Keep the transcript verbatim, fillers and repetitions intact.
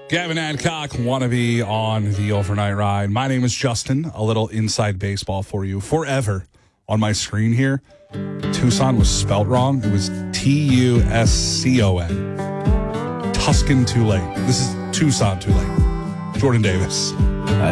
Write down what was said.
Gavin Adcock, wannabe on the overnight ride. My name is Justin. A little inside baseball for you. Forever on my screen here, Tucson was spelt wrong. It was T U S C O N. Tuscan Tulane. This is Tucson Tulane. Jordan Davis.